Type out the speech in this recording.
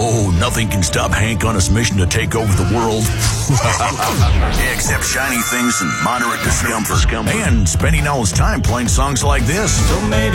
Oh, nothing can stop Hank on his mission to take over the world. Except shiny things and moderate discomfort. And spending all his time playing songs like this. So maybe